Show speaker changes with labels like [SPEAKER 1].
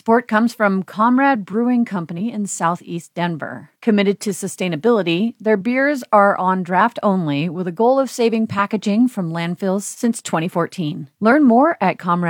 [SPEAKER 1] support comes from Comrade Brewing Company in Southeast Denver. Committed to sustainability, their beers are on draft only with a goal of saving packaging from landfills since 2014. Learn more at Comrade